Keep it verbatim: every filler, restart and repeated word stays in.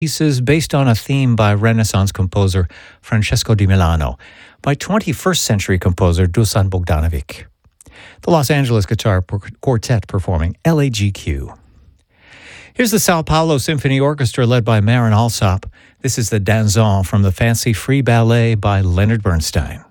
pieces based on a theme by Renaissance composer Francesco di Milano, by twenty-first century composer Dusan Bogdanovic. The Los Angeles Guitar Quartet performing L A G Q. Here's the Sao Paulo Symphony Orchestra led by Marin Alsop. This is the Danzon from the Fancy Free Ballet by Leonard Bernstein.